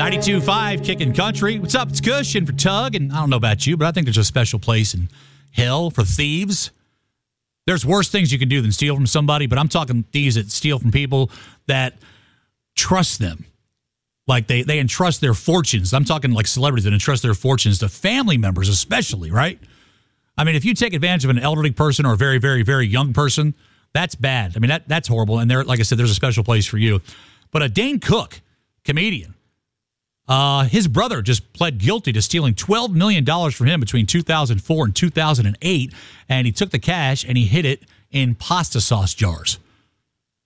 92.5 Kickin' Country. What's up? It's Kush in for Tug, and I don't know about you, but I think there's a special place in hell for thieves. There's worse things you can do than steal from somebody, but I'm talking thieves that steal from people that trust them. Like they entrust their fortunes. I'm talking like celebrities that entrust their fortunes to family members especially, right? I mean, if you take advantage of an elderly person or a very, very, very young person, that's bad. I mean, that's horrible. And there, like I said, there's a special place for you. But Dane Cook, comedian, his brother just pled guilty to stealing $12 million from him between 2004 and 2008. And he took the cash and he hid it in pasta sauce jars.